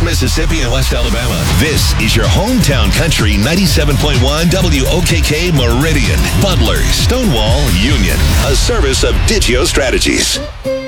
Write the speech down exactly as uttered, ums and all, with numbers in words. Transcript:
Mississippi and West Alabama. This is your hometown country ninety-seven point one W O K K Meridian, Butler, Stonewall, Union. A service of Digio Strategies.